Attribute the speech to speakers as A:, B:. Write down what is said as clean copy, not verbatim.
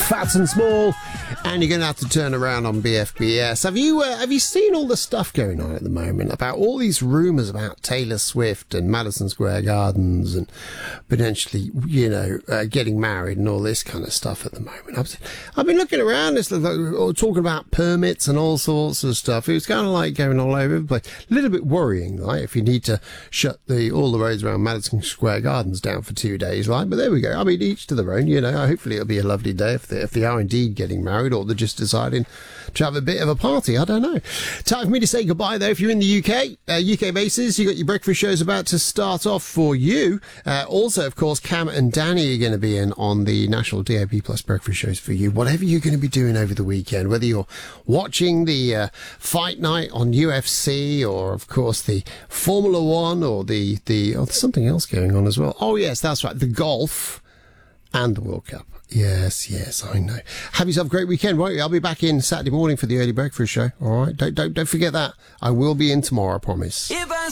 A: Fat and Small, and you're going to have to turn around on BFBS. Have you seen all the stuff going on at the moment about all these rumours about Taylor Swift and Madison Square Gardens and potentially, getting married and all this kind of stuff at the moment? I've been looking around, talking about permits and all sorts of stuff. It was kind of like going all over the place. A little bit worrying, right, if you need to shut all the roads around Madison Square Gardens down for 2 days, right? But there we go. I mean, each to their own, hopefully it'll be a lovely day if they are indeed getting married, or they're just deciding to have a bit of a party. I don't know. Time for me to say goodbye, though. If you're in the UK bases, you got your breakfast shows about to start off for you. Also, of course, Cam and Danny are going to be in on the National DAB Plus breakfast shows for you. Whatever you're going to be doing over the weekend, whether you're watching the fight night on UFC, or of course the Formula One, or there's something else going on as well. Oh yes, that's right, the golf and the World Cup. Yes, I know. Have yourself a great weekend, won't you? I'll be back in Saturday morning for the early breakfast show. All right, don't forget that. I will be in tomorrow, I promise.
B: If I